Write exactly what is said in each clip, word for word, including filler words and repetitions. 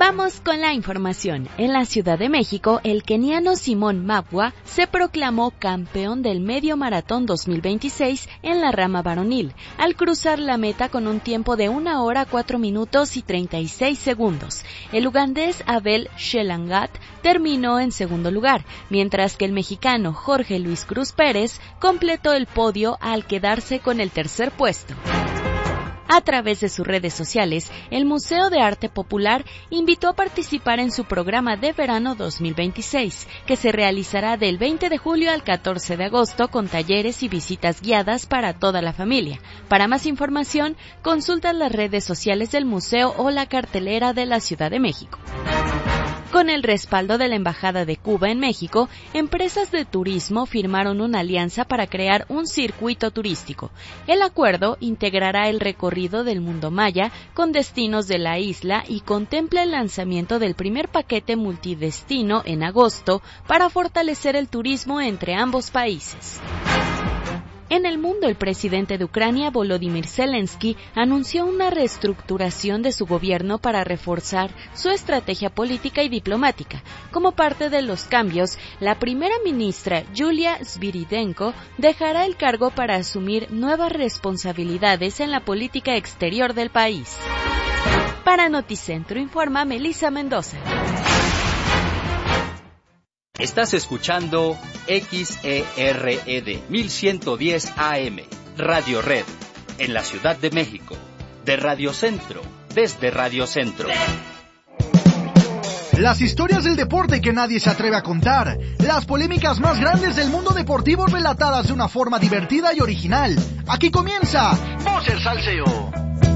Vamos con la información. En la Ciudad de México, el keniano Simón Mabwa se proclamó campeón del Medio Maratón dos mil veintiséis en la rama varonil, al cruzar la meta con un tiempo de una hora cuatro minutos y treinta y seis segundos. El ugandés Abel Shelangat terminó en segundo lugar, mientras que el mexicano Jorge Luis Cruz Pérez completó el podio al quedarse con el tercer puesto. A través de sus redes sociales, el Museo de Arte Popular invitó a participar en su programa de verano dos mil veintiséis, que se realizará del veinte de julio al catorce de agosto con talleres y visitas guiadas para toda la familia. Para más información, consulta las redes sociales del museo o la cartelera de la Ciudad de México. Con el respaldo de la Embajada de Cuba en México, empresas de turismo firmaron una alianza para crear un circuito turístico. El acuerdo integrará el recorrido del mundo maya con destinos de la isla y contempla el lanzamiento del primer paquete multidestino en agosto para fortalecer el turismo entre ambos países. En el mundo, el presidente de Ucrania, Volodymyr Zelensky, anunció una reestructuración de su gobierno para reforzar su estrategia política y diplomática. Como parte de los cambios, la primera ministra, Yulia Sviridenko, dejará el cargo para asumir nuevas responsabilidades en la política exterior del país. Para Noticentro informa Melissa Mendoza. Estás escuchando X E R E D mil ciento diez A M, Radio Red, en la Ciudad de México, de Radio Centro, desde Radio Centro. Las historias del deporte que nadie se atreve a contar, las polémicas más grandes del mundo deportivo relatadas de una forma divertida y original. Aquí comienza Voz el Salseo.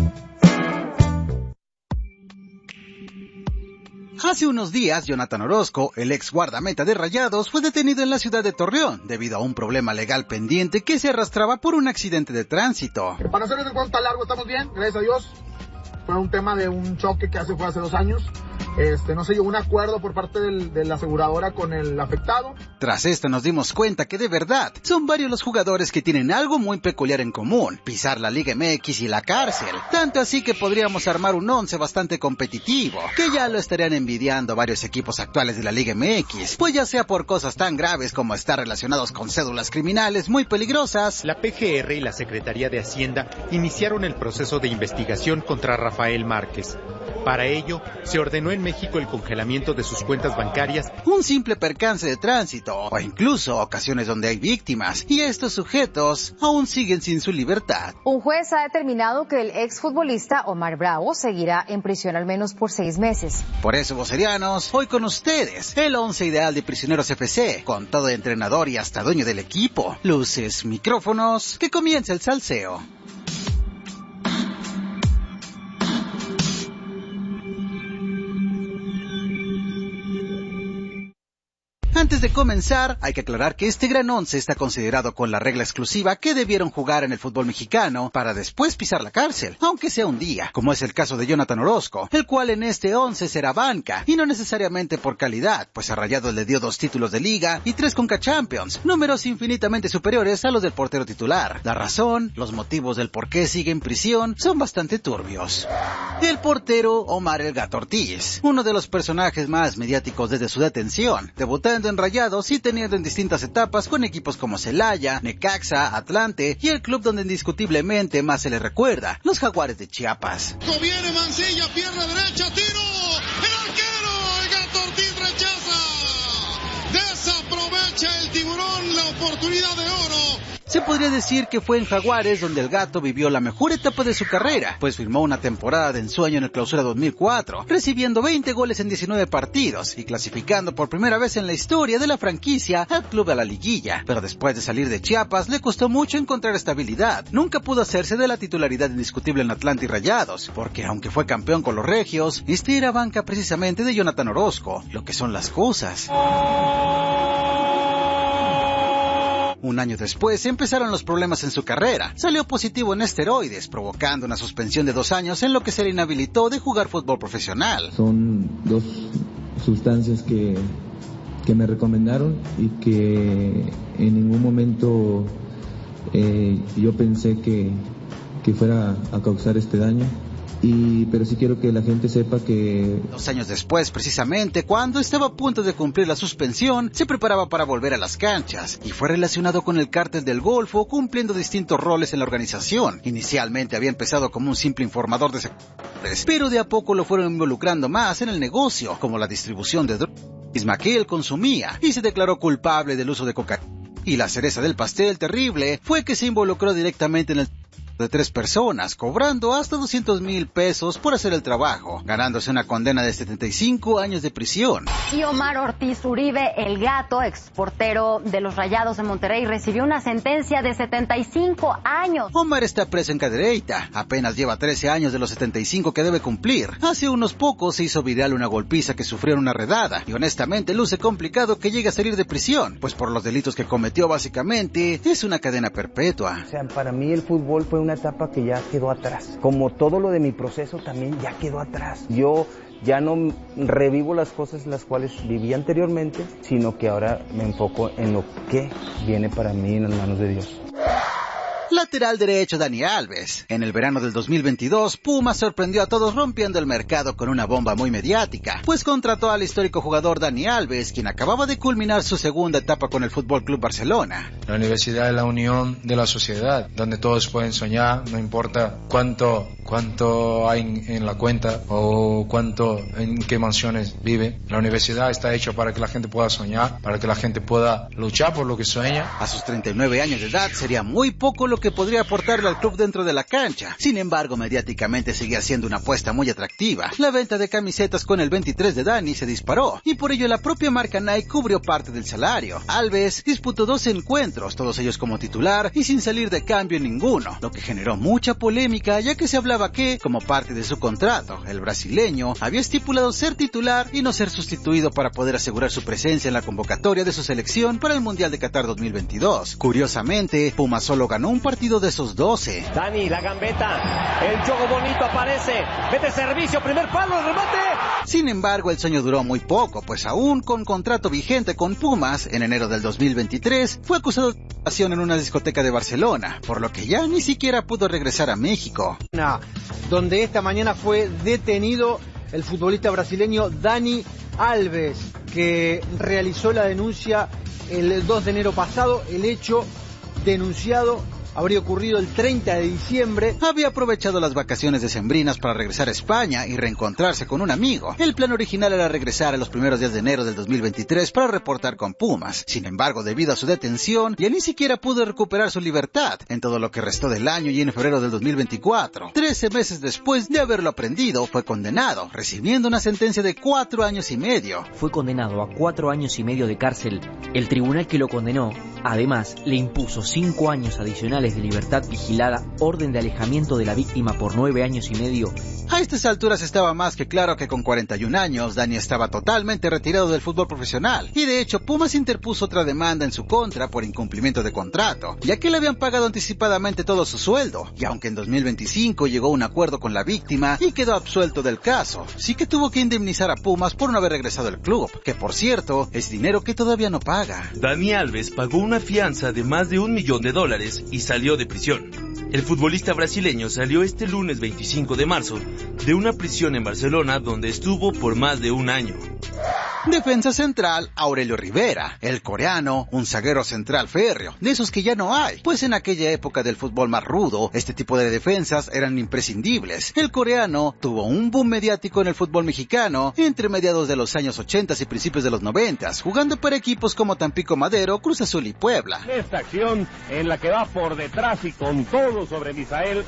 Hace unos días, Jonathan Orozco, el ex guardameta de Rayados, fue detenido en la ciudad de Torreón debido a un problema legal pendiente que se arrastraba por un accidente de tránsito. Para hacer el cuento tan largo, estamos bien, gracias a Dios. Fue un tema de un choque que hace, fue hace dos años. Este, no se llegó a un acuerdo por parte del, de la aseguradora con el afectado. Tras esto nos dimos cuenta que de verdad son varios los jugadores que tienen algo muy peculiar en común: pisar la Liga M X y la cárcel. Tanto así que podríamos armar un once bastante competitivo, que ya lo estarían envidiando varios equipos actuales de la Liga M X, pues ya sea por cosas tan graves como estar relacionados con cédulas criminales muy peligrosas. La P G R y la Secretaría de Hacienda iniciaron el proceso de investigación contra Rafael Márquez. Para ello, se ordenó en México el congelamiento de sus cuentas bancarias, un simple percance de tránsito, o incluso ocasiones donde hay víctimas, y estos sujetos aún siguen sin su libertad. Un juez ha determinado que el exfutbolista Omar Bravo seguirá en prisión al menos por seis meses. Por eso, vocerianos, hoy con ustedes, el once ideal de Prisioneros F C, con todo entrenador y hasta dueño del equipo. Luces, micrófonos, que comience el salseo. Antes de comenzar, hay que aclarar que este gran once está considerado con la regla exclusiva que debieron jugar en el fútbol mexicano para después pisar la cárcel, aunque sea un día, como es el caso de Jonathan Orozco, el cual en este once será banca, y no necesariamente por calidad, pues a Rayados le dio dos títulos de liga y tres Conca Champions, números infinitamente superiores a los del portero titular. La razón, los motivos del por qué sigue en prisión son bastante turbios. El portero Omar El Gato Ortiz, uno de los personajes más mediáticos desde su detención, debutando en Rayados y teniendo en distintas etapas con equipos como Celaya, Necaxa, Atlante y el club donde indiscutiblemente más se le recuerda, los Jaguares de Chiapas. Viene Mancilla, pierna derecha, tiro, el arquero, El Gato Ortiz rechaza, desaprovecha el tiburón la oportunidad de oro. Se podría decir que fue en Jaguares donde el Gato vivió la mejor etapa de su carrera, pues firmó una temporada de ensueño en el Clausura dos mil cuatro, recibiendo veinte goles en diecinueve partidos y clasificando por primera vez en la historia de la franquicia al club a la liguilla. Pero después de salir de Chiapas le costó mucho encontrar estabilidad. Nunca pudo hacerse de la titularidad indiscutible en Atlante y Rayados, porque aunque fue campeón con los regios, este era banca precisamente de Jonathan Orozco, lo que son las cosas. Un año después empezaron los problemas en su carrera. Salió positivo en esteroides, provocando una suspensión de dos años en lo que se le inhabilitó de jugar fútbol profesional. Son dos sustancias que, que me recomendaron y que en ningún momento eh, yo pensé que, que fuera a causar este daño. Y, pero sí quiero que la gente sepa que... Dos años después, precisamente, cuando estaba a punto de cumplir la suspensión, se preparaba para volver a las canchas y fue relacionado con el cártel del Golfo, cumpliendo distintos roles en la organización. Inicialmente había empezado como un simple informador de sectores, pero de a poco lo fueron involucrando más en el negocio, como la distribución de drogas misma que él consumía, y se declaró culpable del uso de cocaína. Y la cereza del pastel terrible fue que se involucró directamente en el de tres personas, cobrando hasta doscientos mil pesos por hacer el trabajo, ganándose una condena de setenta y cinco años de prisión. Y Omar Ortiz Uribe, el Gato, exportero de los Rayados de Monterrey, recibió una sentencia de setenta y cinco años. Omar está preso en Cadereyta, apenas lleva trece años de los setenta y cinco que debe cumplir. Hace unos pocos se hizo viral una golpiza que sufrió en una redada, y honestamente luce complicado que llegue a salir de prisión, pues por los delitos que cometió básicamente es una cadena perpetua. O sea, para mí el fútbol fue un una etapa que ya quedó atrás. Como todo lo de mi proceso también ya quedó atrás. Yo ya no revivo las cosas las cuales viví anteriormente, sino que ahora me enfoco en lo que viene para mí en las manos de Dios. Lateral derecho Dani Alves. En el verano del dos mil veintidós, Pumas sorprendió a todos rompiendo el mercado con una bomba muy mediática, pues contrató al histórico jugador Dani Alves, quien acababa de culminar su segunda etapa con el F C Barcelona. La universidad es la unión de la sociedad, donde todos pueden soñar, no importa cuánto, cuánto hay en, en la cuenta o cuánto, en qué mansiones vive. La universidad está hecha para que la gente pueda soñar, para que la gente pueda luchar por lo que sueña. A sus treinta y nueve años de edad sería muy poco lo que podría aportarle al club dentro de la cancha. Sin embargo, mediáticamente seguía siendo una apuesta muy atractiva. La venta de camisetas con el veintitrés de Dani se disparó, y por ello la propia marca Nike cubrió parte del salario. Alves disputó dos encuentros, todos ellos como titular y sin salir de cambio en ninguno, lo que generó mucha polémica, ya que se hablaba que, como parte de su contrato, el brasileño había estipulado ser titular y no ser sustituido para poder asegurar su presencia en la convocatoria de su selección para el Mundial de Qatar dos mil veintidós. Curiosamente, Pumas solo ganó un partido de esos doce. Dani, la gambeta, el juego bonito aparece, mete servicio, primer palo, remate. Sin embargo, el sueño duró muy poco, pues aún con contrato vigente con Pumas, en enero del dos mil veintitrés, fue acusado de violación en una discoteca de Barcelona, por lo que ya ni siquiera pudo regresar a México. Donde esta mañana fue detenido el futbolista brasileño Dani Alves, que realizó la denuncia el dos de enero pasado. El hecho denunciado habría ocurrido el treinta de diciembre. Había aprovechado las vacaciones decembrinas para regresar a España y reencontrarse con un amigo. El plan original era regresar a los primeros días de enero del dos mil veintitrés para reportar con Pumas. Sin embargo, debido a su detención, ya ni siquiera pudo recuperar su libertad en todo lo que restó del año y en febrero del dos mil veinticuatro. Trece meses después de haberlo aprendido, fue condenado, recibiendo una sentencia de cuatro años y medio. Fue condenado a cuatro años y medio de cárcel. El tribunal que lo condenó, además, le impuso cinco años adicionales de libertad vigilada, orden de alejamiento de la víctima por nueve años y medio. A estas alturas estaba más que claro que con cuarenta y un años, Dani estaba totalmente retirado del fútbol profesional, y de hecho Pumas interpuso otra demanda en su contra por incumplimiento de contrato, ya que le habían pagado anticipadamente todo su sueldo, y aunque en dos mil veinticinco llegó a un acuerdo con la víctima y quedó absuelto del caso, sí que tuvo que indemnizar a Pumas por no haber regresado al club, que por cierto, es dinero que todavía no paga. Dani Alves pagó una fianza de más de un millón de dólares y salió de prisión. El futbolista brasileño salió este lunes veinticinco de marzo de una prisión en Barcelona donde estuvo por más de un año. Defensa central, Aurelio Rivera. El coreano, un zaguero central férreo, de esos que ya no hay, pues en aquella época del fútbol más rudo, este tipo de defensas eran imprescindibles. El coreano tuvo un boom mediático en el fútbol mexicano entre mediados de los años ochenta y principios de los noventa, jugando para equipos como Tampico Madero, Cruz Azul y Puebla. Esta acción en la que va por detrás y con todo sobre Misael,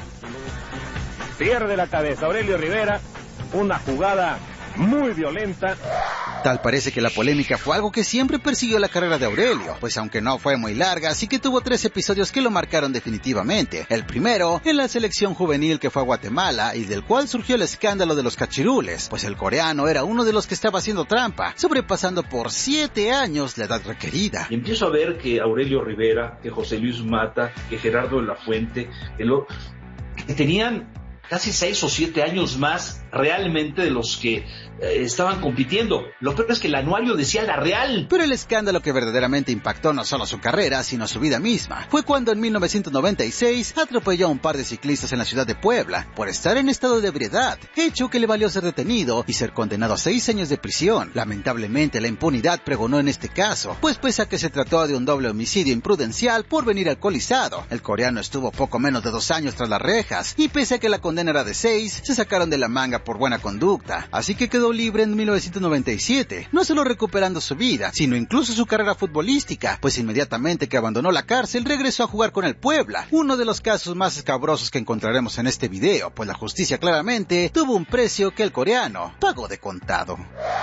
pierde la cabeza Aurelio Rivera, una jugada muy violenta. Tal parece que la polémica fue algo que siempre persiguió la carrera de Aurelio, pues aunque no fue muy larga, sí que tuvo tres episodios que lo marcaron definitivamente. El primero, en la selección juvenil que fue a Guatemala, y del cual surgió el escándalo de los cachirules, pues el coreano era uno de los que estaba haciendo trampa, sobrepasando por siete años la edad requerida. Y empiezo a ver que Aurelio Rivera, que José Luis Mata, que Gerardo de la Fuente, que, lo, que tenían casi seis o siete años más realmente de los que eh, estaban compitiendo. Lo peor es que el anuario decía la Real. Pero el escándalo que verdaderamente impactó no solo su carrera, sino su vida misma, fue cuando en mil novecientos noventa y seis atropelló a un par de ciclistas en la ciudad de Puebla por estar en estado de ebriedad, hecho que le valió ser detenido y ser condenado a seis años de prisión. Lamentablemente la impunidad pregonó en este caso, pues pese a que se trató de un doble homicidio imprudencial por venir alcoholizado, el coreano estuvo poco menos de dos años tras las rejas, y pese a que la condena era de seis, se sacaron de la manga por buena conducta, así que quedó libre en mil novecientos noventa y siete, no solo recuperando su vida, sino incluso su carrera futbolística, pues inmediatamente que abandonó la cárcel regresó a jugar con el Puebla, uno de los casos más escabrosos que encontraremos en este video, pues la justicia claramente tuvo un precio que el coreano pagó de contado.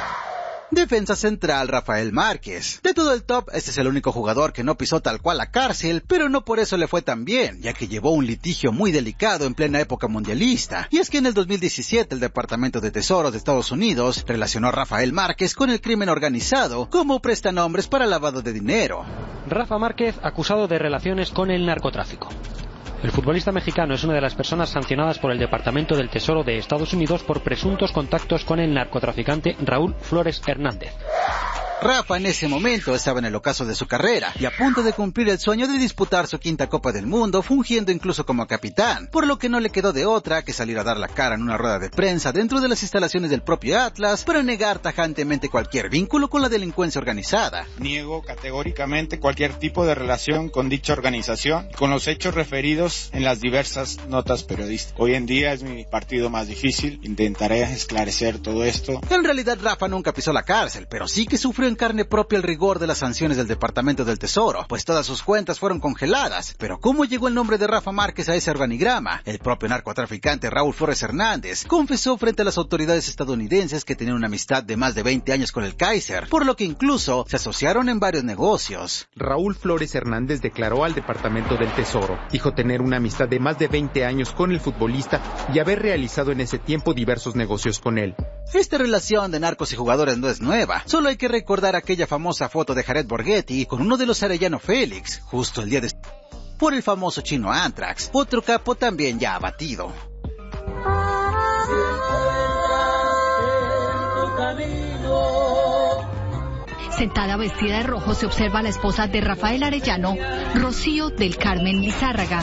Defensa central Rafael Márquez. De todo el top, este es el único jugador que no pisó tal cual la cárcel, pero no por eso le fue tan bien, ya que llevó un litigio muy delicado en plena época mundialista. Y es que en el dos mil diecisiete el Departamento de Tesoros de Estados Unidos relacionó a Rafael Márquez con el crimen organizado como prestanombres para lavado de dinero. Rafa Márquez acusado de relaciones con el narcotráfico. El futbolista mexicano es una de las personas sancionadas por el Departamento del Tesoro de Estados Unidos por presuntos contactos con el narcotraficante Raúl Flores Hernández. Rafa en ese momento estaba en el ocaso de su carrera y a punto de cumplir el sueño de disputar su quinta Copa del Mundo, fungiendo incluso como capitán, por lo que no le quedó de otra que salir a dar la cara en una rueda de prensa dentro de las instalaciones del propio Atlas para negar tajantemente cualquier vínculo con la delincuencia organizada. Niego categóricamente cualquier tipo de relación con dicha organización, con los hechos referidos en las diversas notas periodísticas. Hoy en día es mi partido más difícil, intentaré esclarecer todo esto. En realidad Rafa nunca pisó la cárcel, pero sí que sufrió en carne propia el rigor de las sanciones del Departamento del Tesoro, pues todas sus cuentas fueron congeladas. Pero ¿cómo llegó el nombre de Rafa Márquez a ese organigrama? El propio narcotraficante Raúl Flores Hernández confesó frente a las autoridades estadounidenses que tenían una amistad de más de veinte años con el Kaiser, por lo que incluso se asociaron en varios negocios. Raúl Flores Hernández declaró al Departamento del Tesoro, dijo tener una amistad de más de veinte años con el futbolista y haber realizado en ese tiempo diversos negocios con él. Esta relación de narcos y jugadores no es nueva, solo hay que recordar aquella famosa foto de Jared Borghetti con uno de los Arellano Félix, justo el día de... por el famoso chino Anthrax, otro capo también ya abatido. Sentada vestida de rojo se observa a la esposa de Rafael Arellano, Rocío del Carmen Lizárraga.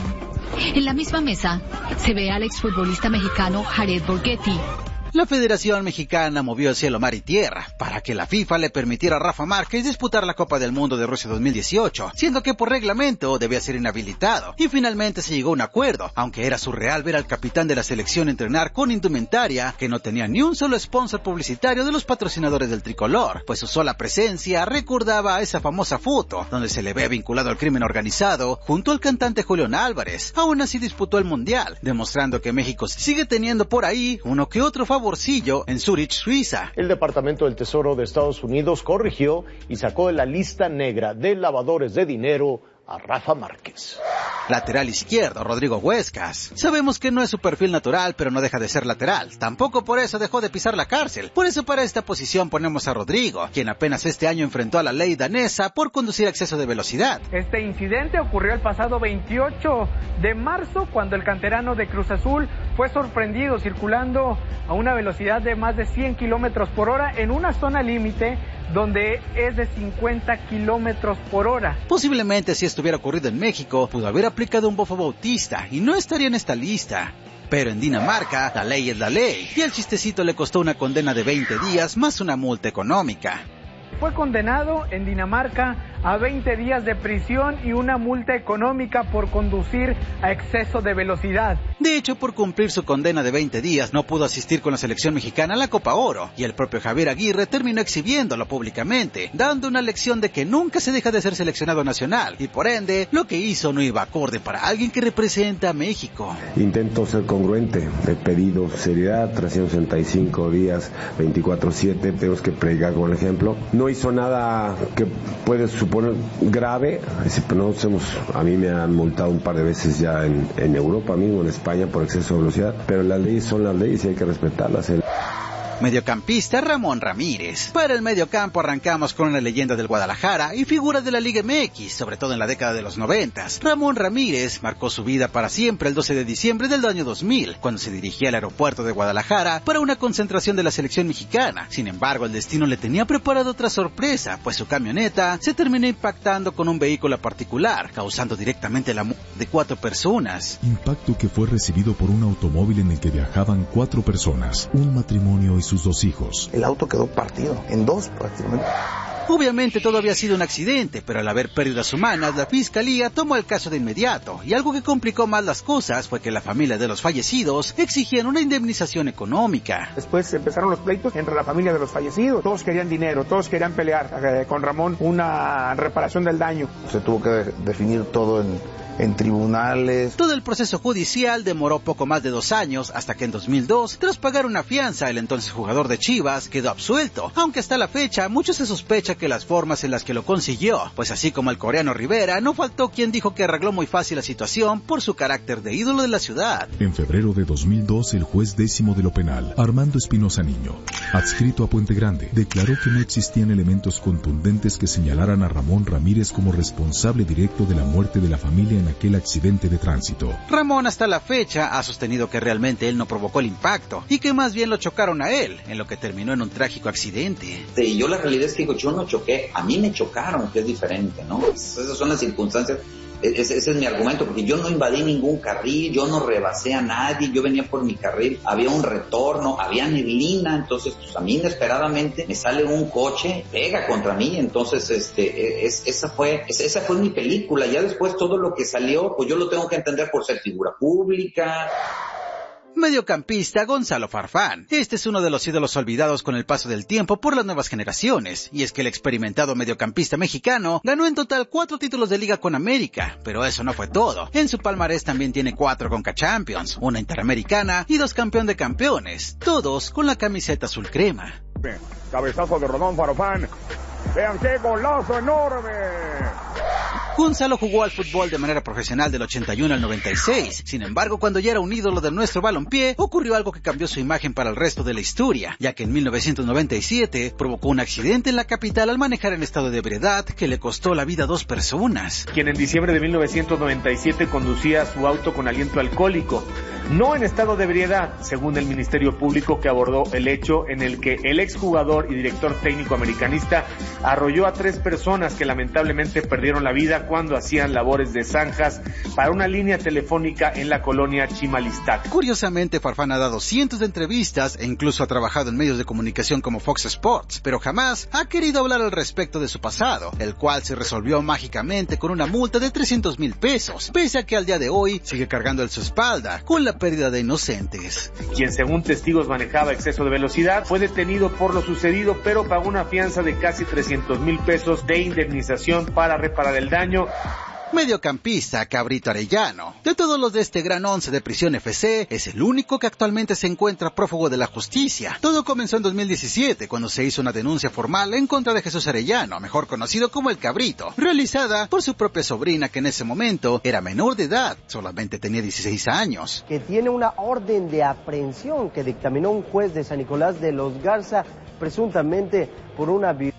En la misma mesa se ve al exfutbolista mexicano Jared Borghetti. La Federación Mexicana movió el cielo, mar y tierra para que la FIFA le permitiera a Rafa Márquez disputar la Copa del Mundo de Rusia dos mil dieciocho, siendo que por reglamento debía ser inhabilitado. Y finalmente se llegó a un acuerdo, aunque era surreal ver al capitán de la selección entrenar con indumentaria que no tenía ni un solo sponsor publicitario de los patrocinadores del tricolor, pues su sola presencia recordaba a esa famosa foto donde se le ve vinculado al crimen organizado junto al cantante Julián Álvarez. Aún así disputó el Mundial, demostrando que México sigue teniendo por ahí uno que otro favor en Zurich, Suiza. El Departamento del Tesoro de Estados Unidos corrigió y sacó de la lista negra de lavadores de dinero a Rafa Márquez. Lateral izquierdo, Rodrigo Huescas. Sabemos que no es su perfil natural, pero no deja de ser lateral. Tampoco por eso dejó de pisar la cárcel. Por eso para esta posición ponemos a Rodrigo, quien apenas este año enfrentó a la ley danesa por conducir a exceso de velocidad. Este incidente ocurrió el pasado veintiocho de marzo, cuando el canterano de Cruz Azul fue sorprendido circulando a una velocidad de más de cien kilómetros por hora en una zona límite donde es de cincuenta kilómetros por hora. Posiblemente si estuviera ocurrido en México, pudo haber aplicado un bofo bautista y no estaría en esta lista. Pero en Dinamarca, la ley es la ley, y al chistecito le costó una condena de veinte días más una multa económica. Fue condenado en Dinamarca a veinte días de prisión y una multa económica por conducir a exceso de velocidad. De hecho, por cumplir su condena de veinte días, no pudo asistir con la selección mexicana a la Copa Oro, y el propio Javier Aguirre terminó exhibiéndolo públicamente, dando una lección de que nunca se deja de ser seleccionado nacional, y por ende, lo que hizo no iba acorde para alguien que representa a México. Intento ser congruente, he pedido seriedad, trescientos sesenta y cinco días, veinticuatro siete, tenemos que predicar con el ejemplo. No hizo nada que puede suponer grave, no hemos, a mí me han multado un par de veces ya en, en Europa mismo, en España, por exceso de velocidad, pero las leyes son las leyes y hay que respetarlas. Mediocampista Ramón Ramírez. Para el mediocampo arrancamos con una leyenda del Guadalajara y figura de la Liga M X, sobre todo en la década de los noventas. Ramón Ramírez marcó su vida para siempre el doce de diciembre del año dos mil, cuando se dirigía al aeropuerto de Guadalajara para una concentración de la selección mexicana. Sin embargo, el destino le tenía preparado otra sorpresa, pues su camioneta se terminó impactando con un vehículo particular, causando directamente la muerte de cuatro personas. Impacto que fue recibido por un automóvil en el que viajaban cuatro personas, un matrimonio y sus dos hijos. El auto quedó partido en dos prácticamente. Obviamente todo había sido un accidente, pero al haber pérdidas humanas, la fiscalía tomó el caso de inmediato, y algo que complicó más las cosas fue que la familia de los fallecidos exigían una indemnización económica. Después empezaron los pleitos entre la familia de los fallecidos, todos querían dinero, todos querían pelear eh, con Ramón una reparación del daño. Se tuvo que de- definir todo en... en tribunales. Todo el proceso judicial demoró poco más de dos años hasta que en dos mil dos, tras pagar una fianza, el entonces jugador de Chivas quedó absuelto, aunque hasta la fecha mucho se sospecha que las formas en las que lo consiguió, pues así como el coreano Rivera, no faltó quien dijo que arregló muy fácil la situación por su carácter de ídolo de la ciudad. En febrero de dos mil dos, el juez décimo de lo penal, Armando Espinosa Niño, adscrito a Puente Grande, declaró que no existían elementos contundentes que señalaran a Ramón Ramírez como responsable directo de la muerte de la familia en aquel accidente de tránsito. Ramón hasta la fecha ha sostenido que realmente él no provocó el impacto y que más bien lo chocaron a él, en lo que terminó en un trágico accidente. Y yo la realidad es que digo, yo no choqué, a mí me chocaron, que es diferente, ¿no? Esas son las circunstancias. Ese, ese es mi argumento, porque yo no invadí ningún carril, yo no rebasé a nadie, yo venía por mi carril, había un retorno, había neblina, entonces pues a mí inesperadamente me sale un coche, pega contra mí, entonces este, es, esa fue, esa fue mi película. Ya después todo lo que salió, pues yo lo tengo que entender por ser figura pública. Mediocampista Gonzalo Farfán. Este es uno de los ídolos olvidados con el paso del tiempo por las nuevas generaciones, y es que el experimentado mediocampista mexicano ganó en total cuatro títulos de liga con América, pero eso no fue todo. En su palmarés también tiene cuatro Conca Champions, una Interamericana y dos Campeón de Campeones, todos con la camiseta azul crema. Cabezazo de Rodón Farfán. Vean qué golazo enorme. Gonzalo jugó al fútbol de manera profesional del ochenta y uno al noventa y seis. Sin embargo, cuando ya era un ídolo de nuestro balompié, ocurrió algo que cambió su imagen para el resto de la historia, ya que en mil novecientos noventa y siete provocó un accidente en la capital al manejar en estado de ebriedad que le costó la vida a dos personas. Quien en diciembre de mil novecientos noventa y siete conducía su auto con aliento alcohólico, no en estado de ebriedad, según el Ministerio Público, que abordó el hecho en el que el exjugador y director técnico americanista arrolló a tres personas que lamentablemente perdieron la vida cuando hacían labores de zanjas para una línea telefónica en la colonia Chimalistac. Curiosamente, Farfán ha dado cientos de entrevistas e incluso ha trabajado en medios de comunicación como Fox Sports, pero jamás ha querido hablar al respecto de su pasado, el cual se resolvió mágicamente con una multa de trescientos mil pesos, pese a que al día de hoy sigue cargando en su espalda con la pérdida de inocentes. Quien según testigos manejaba exceso de velocidad fue detenido por lo sucedido, pero pagó una fianza de casi trescientos mil pesos de indemnización para reparar el daño. Mediocampista Cabrito Arellano. De todos los de este gran once de Prisión F C, es el único que actualmente se encuentra prófugo de la justicia. Todo comenzó en dos mil diecisiete, cuando se hizo una denuncia formal en contra de Jesús Arellano, mejor conocido como El Cabrito, realizada por su propia sobrina, que en ese momento era menor de edad, solamente tenía dieciséis años. Que tiene una orden de aprehensión que dictaminó un juez de San Nicolás de los Garza, presuntamente por una violencia.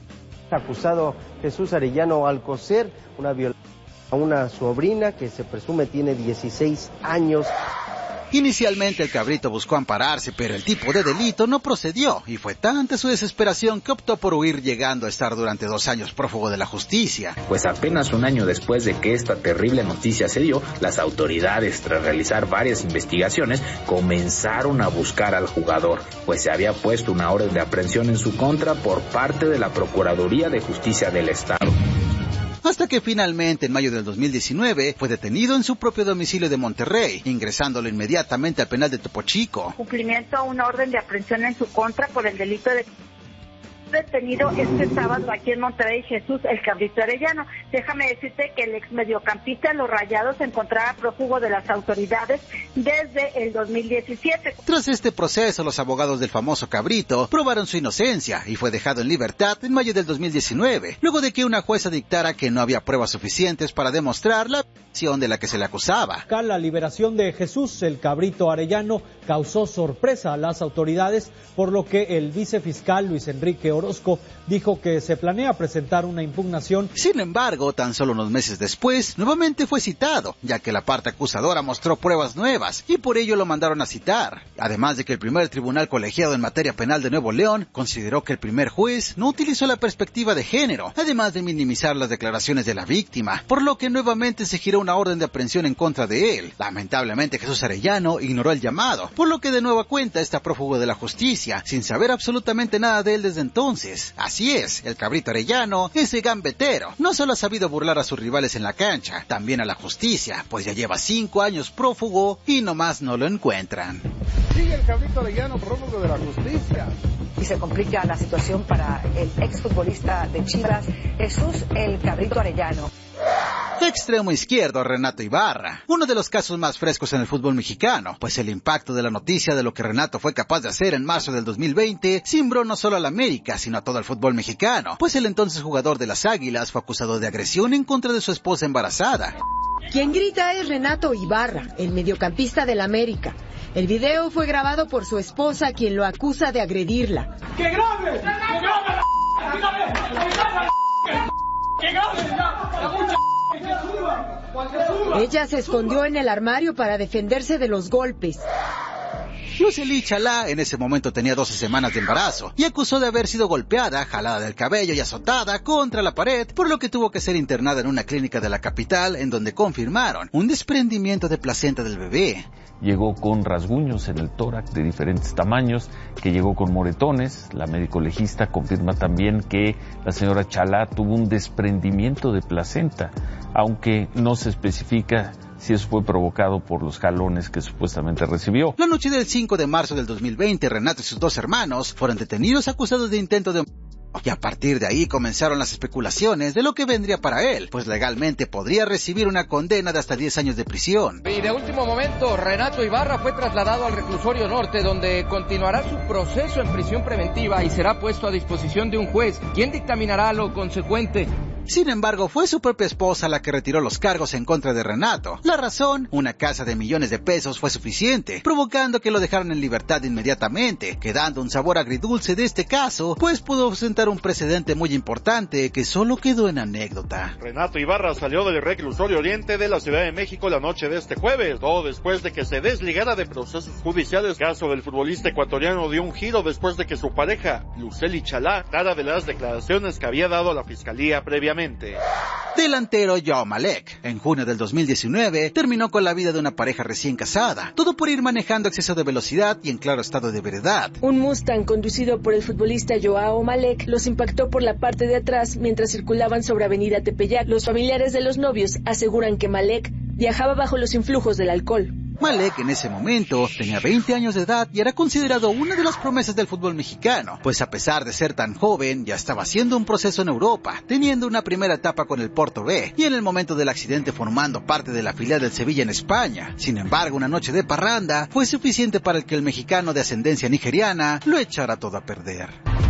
Acusado Jesús Arellano Alcocer, una violación a una sobrina que se presume tiene dieciséis años. Inicialmente el Cabrito buscó ampararse, pero el tipo de delito no procedió, y fue tanta su desesperación que optó por huir, llegando a estar durante dos años prófugo de la justicia. Pues apenas un año después de que esta terrible noticia se dio, las autoridades, tras realizar varias investigaciones, comenzaron a buscar al jugador, pues se había puesto una orden de aprehensión en su contra por parte de la Procuraduría de Justicia del Estado. Hasta que finalmente en mayo del dos mil diecinueve fue detenido en su propio domicilio de Monterrey, ingresándolo inmediatamente al penal de Topo Chico. Cumplimiento a una orden de aprehensión en su contra por el delito de detenido este sábado aquí en Monterrey Jesús El Cabrito Arellano. Déjame decirte que el ex mediocampista de los Rayados se encontraba prófugo de las autoridades desde el dos mil diecisiete. Tras este proceso, los abogados del famoso Cabrito probaron su inocencia y fue dejado en libertad en mayo del dos mil diecinueve, luego de que una jueza dictara que no había pruebas suficientes para demostrar la acción de la que se le acusaba. La liberación de Jesús el Cabrito Arellano causó sorpresa a las autoridades, por lo que el vicefiscal Luis Enrique Orozco dijo que se planea presentar una impugnación. Sin embargo, tan solo unos meses después, nuevamente fue citado, ya que la parte acusadora mostró pruebas nuevas y por ello lo mandaron a citar. Además de que el primer tribunal colegiado en materia penal de Nuevo León consideró que el primer juez no utilizó la perspectiva de género, además de minimizar las declaraciones de la víctima, por lo que nuevamente se giró una orden de aprehensión en contra de él. Lamentablemente, Jesús Arellano ignoró el llamado, por lo que de nueva cuenta está prófugo de la justicia, sin saber absolutamente nada de él desde entonces. Así es, el Cabrito Arellano, ese gambetero, no solo ha sabido burlar a sus rivales en la cancha, también a la justicia, pues ya lleva cinco años prófugo y nomás no lo encuentran. Sigue el Cabrito Arellano prófugo de la justicia. Y se complica la situación para el exfutbolista de Chivas, Jesús el Cabrito Arellano. Extremo izquierdo, Renato Ibarra, uno de los casos más frescos en el fútbol mexicano, pues el impacto de la noticia de lo que Renato fue capaz de hacer en marzo del dos mil veinte cimbró no solo al América, sino a todo el fútbol mexicano, pues el entonces jugador de las Águilas fue acusado de agresión en contra de su esposa embarazada. Quien grita es Renato Ibarra, el mediocampista del América. El video fue grabado por su esposa, quien lo acusa de agredirla. ¡Que grabe! ¡Que grabe! ¡Que grabe! ¡Que grabe! Ella se escondió en el armario para defenderse de los golpes. Lucely Chalá en ese momento tenía doce semanas de embarazo y acusó de haber sido golpeada, jalada del cabello y azotada contra la pared, por lo que tuvo que ser internada en una clínica de la capital, en donde confirmaron un desprendimiento de placenta del bebé. Llegó con rasguños en el tórax de diferentes tamaños, que llegó con moretones. La médico legista confirma también que la señora Chalá tuvo un desprendimiento de placenta, aunque no se especifica si eso fue provocado por los jalones que supuestamente recibió. La noche del cinco de marzo del dos mil veinte, Renato y sus dos hermanos fueron detenidos acusados de intento de... Y a partir de ahí comenzaron las especulaciones de lo que vendría para él, pues legalmente podría recibir una condena de hasta diez años de prisión. Y de último momento, Renato Ibarra fue trasladado al reclusorio norte, donde continuará su proceso en prisión preventiva y será puesto a disposición de un juez, quien dictaminará lo consecuente. Sin embargo, fue su propia esposa la que retiró los cargos en contra de Renato. La razón, una casa de millones de pesos fue suficiente, provocando que lo dejaran en libertad inmediatamente, quedando un sabor agridulce de este caso, pues pudo sentar un precedente muy importante que solo quedó en anécdota. Renato Ibarra salió del reclusorio oriente de la Ciudad de México la noche de este jueves, todo después de que se desligara de procesos judiciales. El caso del futbolista ecuatoriano dio un giro después de que su pareja, Lucely Chalá, dara de las declaraciones que había dado a la fiscalía previamente. Delantero Joao Malek, en junio del dos mil diecinueve, terminó con la vida de una pareja recién casada, todo por ir manejando exceso de velocidad y en claro estado de ebriedad. Un Mustang conducido por el futbolista Joao Malek los impactó por la parte de atrás mientras circulaban sobre Avenida Tepeyac. Los familiares de los novios aseguran que Malek viajaba bajo los influjos del alcohol. Malek en ese momento tenía veinte años de edad y era considerado una de las promesas del fútbol mexicano, pues a pesar de ser tan joven ya estaba haciendo un proceso en Europa, teniendo una primera etapa con el Porto B y en el momento del accidente formando parte de la filial del Sevilla en España. Sin embargo, una noche de parranda fue suficiente para que el mexicano de ascendencia nigeriana lo echara todo a perder.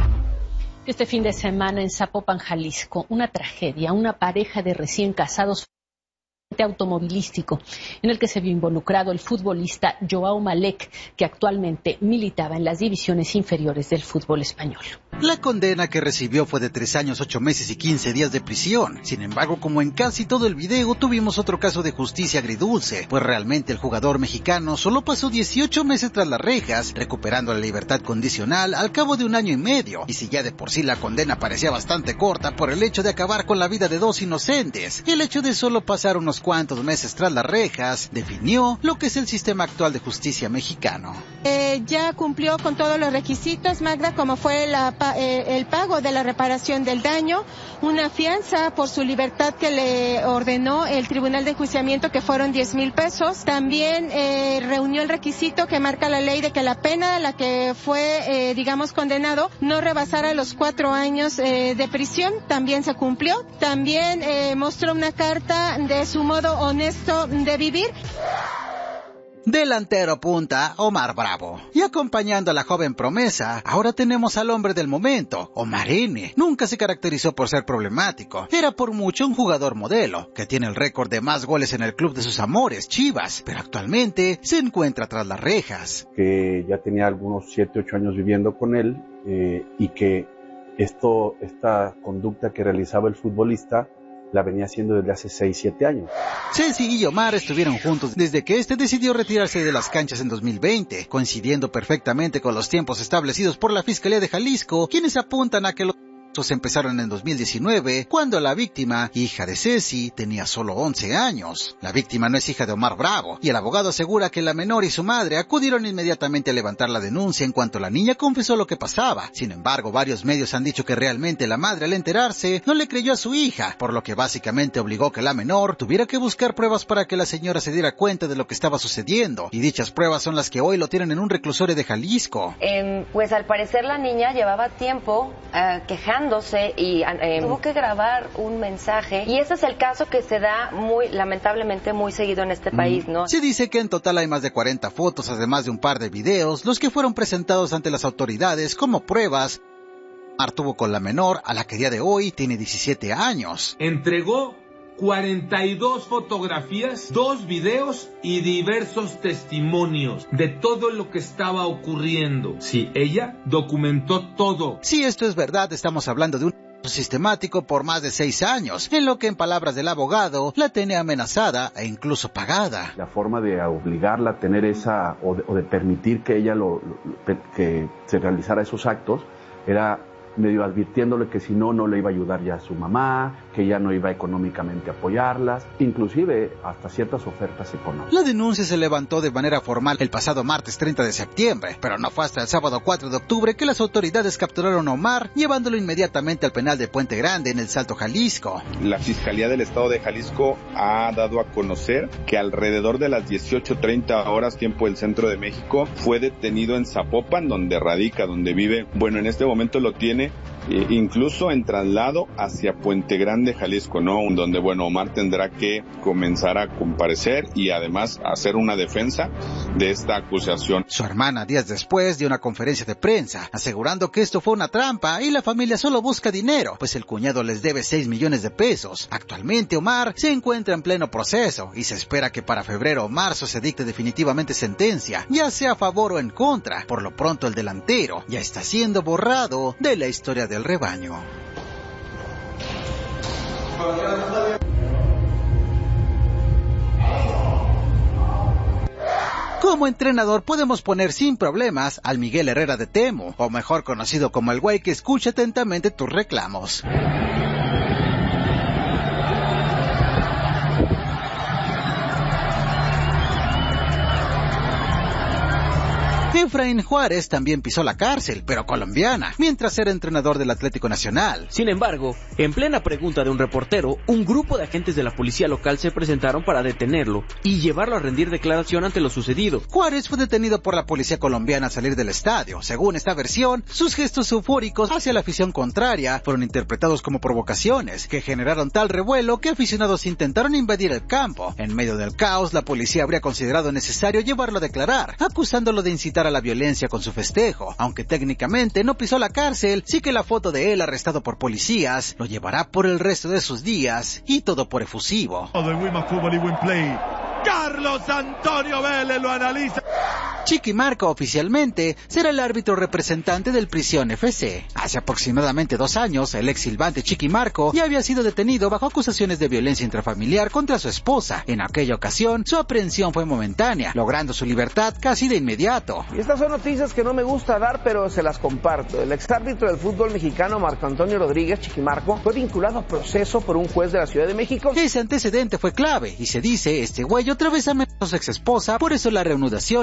Este fin de semana en Zapopan, Jalisco, una tragedia, una pareja de recién casados automovilístico en el que se vio involucrado el futbolista Joao Malek, que actualmente militaba en las divisiones inferiores del fútbol español. La condena que recibió fue de tres años, ocho meses y quince días de prisión. Sin embargo, como en casi todo el video, tuvimos otro caso de justicia agridulce, pues realmente el jugador mexicano solo pasó dieciocho meses tras las rejas, recuperando la libertad condicional al cabo de un año y medio. Y si ya de por sí la condena parecía bastante corta por el hecho de acabar con la vida de dos inocentes, el hecho de solo pasar unos cuantos meses tras las rejas definió lo que es el sistema actual de justicia mexicano. Eh, ya cumplió con todos los requisitos, Magda, como fue la pa eh, el pago de la reparación del daño, una fianza por su libertad que le ordenó el Tribunal de Enjuiciamiento, que fueron diez mil pesos. También eh, reunió el requisito que marca la ley de que la pena a la que fue, eh, digamos, condenado no rebasara los cuatro años eh, de prisión. También se cumplió. También eh, mostró una carta de su modo honesto de vivir. Delantero punta, Omar Bravo. Y acompañando a la joven promesa, ahora tenemos al hombre del momento, Omar N. Nunca se caracterizó por ser problemático. Era por mucho un jugador modelo, que tiene el récord de más goles en el club de sus amores, Chivas, pero actualmente se encuentra tras las rejas. Que ya tenía algunos siete, ocho años viviendo con él, eh, y que esto, esta conducta que realizaba el futbolista la venía haciendo desde hace seis, siete años. Ceci y Omar estuvieron juntos desde que este decidió retirarse de las canchas en dos mil veinte, coincidiendo perfectamente con los tiempos establecidos por la Fiscalía de Jalisco, quienes apuntan a que los empezaron en dos mil diecinueve, cuando la víctima, hija de Ceci, tenía solo once años. La víctima no es hija de Omar Bravo, y el abogado asegura que la menor y su madre acudieron inmediatamente a levantar la denuncia en cuanto la niña confesó lo que pasaba. Sin embargo, varios medios han dicho que realmente la madre, al enterarse, no le creyó a su hija, por lo que básicamente obligó que la menor tuviera que buscar pruebas para que la señora se diera cuenta de lo que estaba sucediendo, y dichas pruebas son las que hoy lo tienen en un reclusorio de Jalisco. Eh, pues al parecer la niña llevaba tiempo uh, quejando y eh, tuvo que grabar un mensaje, y ese es el caso que se da muy lamentablemente muy seguido en este país, ¿no? Se dice que en total hay más de cuarenta fotos, además de un par de videos, los que fueron presentados ante las autoridades como pruebas. Omar tuvo con la menor, a la que a día de hoy tiene diecisiete años. Entregó cuarenta y dos fotografías, dos videos y diversos testimonios de todo lo que estaba ocurriendo. Sí, ella documentó todo. Si esto es verdad, estamos hablando de un sistemático por más de seis años, en lo que en palabras del abogado la tiene amenazada e incluso pagada. La forma de obligarla a tener esa, o de, o de permitir que ella lo, lo, que se realizara esos actos, era medio advirtiéndole que si no, no le iba a ayudar ya a su mamá, que ya no iba económicamente a apoyarlas, inclusive hasta ciertas ofertas económicas. La denuncia se levantó de manera formal el pasado martes treinta de septiembre, pero no fue hasta el sábado cuatro de octubre que las autoridades capturaron a Omar, llevándolo inmediatamente al penal de Puente Grande en El Salto, Jalisco. La Fiscalía del Estado de Jalisco ha dado a conocer que alrededor de las dieciocho treinta horas tiempo del centro de México fue detenido en Zapopan, donde radica, donde vive. Bueno, en este momento lo tiene Eh, incluso en traslado hacia Puente Grande, Jalisco, ¿no? Donde, bueno, Omar tendrá que comenzar a comparecer y además hacer una defensa de esta acusación. Su hermana, días después, dio una conferencia de prensa, asegurando que esto fue una trampa y la familia solo busca dinero, pues el cuñado les debe seis millones de pesos. Actualmente Omar se encuentra en pleno proceso y se espera que para febrero o marzo se dicte definitivamente sentencia, ya sea a favor o en contra. Por lo pronto el delantero ya está siendo borrado de la historia del rebaño. Como entrenador podemos poner sin problemas al Miguel Herrera de Temo, o mejor conocido como el güey que escucha atentamente tus reclamos. Efraín Juárez también pisó la cárcel, pero colombiana, mientras era entrenador del Atlético Nacional. Sin embargo, en plena pregunta de un reportero, un grupo de agentes de la policía local se presentaron para detenerlo y llevarlo a rendir declaración ante lo sucedido. Juárez fue detenido por la policía colombiana al salir del estadio. Según esta versión, sus gestos eufóricos hacia la afición contraria fueron interpretados como provocaciones, que generaron tal revuelo que aficionados intentaron invadir el campo. En medio del caos, la policía habría considerado necesario llevarlo a declarar, acusándolo de incitar a la violencia con su festejo. Aunque técnicamente no pisó la cárcel, sí que la foto de él arrestado por policías lo llevará por el resto de sus días, y todo por efusivo. Carlos Antonio Vélez lo analiza. Chiqui Marco oficialmente será el árbitro representante del Prisión F C. Hace aproximadamente dos años, el ex silbante Chiqui Marco ya había sido detenido bajo acusaciones de violencia intrafamiliar contra su esposa. En aquella ocasión, su aprehensión fue momentánea, logrando su libertad casi de inmediato. Y estas son noticias que no me gusta dar, pero se las comparto. El ex árbitro del fútbol mexicano Marco Antonio Rodríguez, Chiqui Marco, fue vinculado a proceso por un juez de la Ciudad de México. Ese antecedente fue clave, y se dice este güey otra vez amenazó a su ex esposa, por eso la reanudación y el avance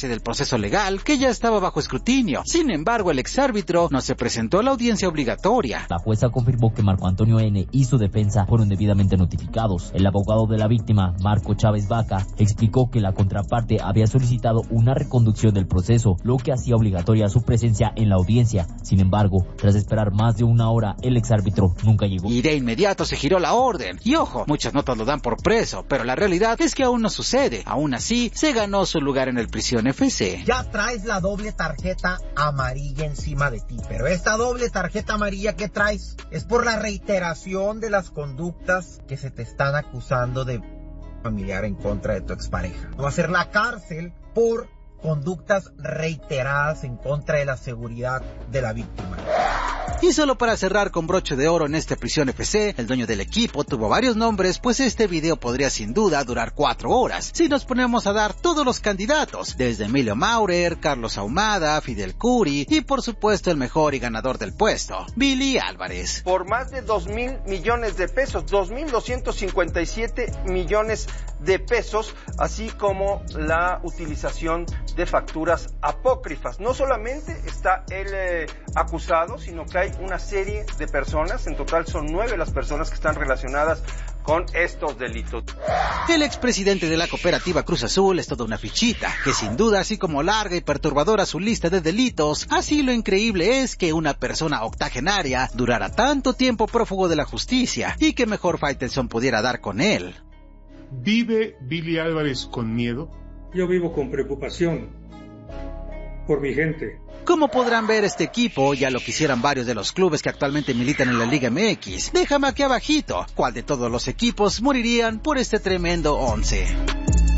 instancia del proceso legal que ya estaba bajo escrutinio. Sin embargo, el exárbitro no se presentó a la audiencia obligatoria. La jueza confirmó que Marco Antonio N. y su defensa fueron debidamente notificados. El abogado de la víctima, Marco Chávez Vaca, explicó que la contraparte había solicitado una reconducción del proceso, lo que hacía obligatoria su presencia en la audiencia. Sin embargo, tras esperar más de una hora, el exárbitro nunca llegó. Y de inmediato se giró la orden. Y ojo, muchas notas lo dan por preso, pero la realidad es que aún no sucede. Aún así, se ganó su lugar en el Prisión F C. Ya traes la doble tarjeta amarilla encima de ti, pero esta doble tarjeta amarilla que traes es por la reiteración de las conductas que se te están acusando de familiar en contra de tu expareja. Va a ser la cárcel por conductas reiteradas en contra de la seguridad de la víctima. Y solo para cerrar con broche de oro en esta Prisión F C, el dueño del equipo tuvo varios nombres, pues este video podría sin duda durar cuatro horas, si nos ponemos a dar todos los candidatos, desde Emilio Maurer, Carlos Ahumada, Fidel Curi y por supuesto el mejor y ganador del puesto, Billy Álvarez. Por más de dos mil millones de pesos, dos mil doscientos cincuenta y siete millones de pesos, así como la utilización de facturas apócrifas. No solamente está el eh, acusado, sino que hay una serie de personas, en total son nueve las personas que están relacionadas con estos delitos. El expresidente de la cooperativa Cruz Azul es toda una fichita, que sin duda, así como larga y perturbadora su lista de delitos, así lo increíble es que una persona octogenaria durara tanto tiempo prófugo de la justicia, y que mejor Faitelson pudiera dar con él. ¿Vive Billy Álvarez con miedo? Yo vivo con preocupación por mi gente. Como podrán ver, este equipo ya lo quisieran varios de los clubes que actualmente militan en la Liga M X. Déjame aquí abajito, ¿cuál de todos los equipos morirían por este tremendo once?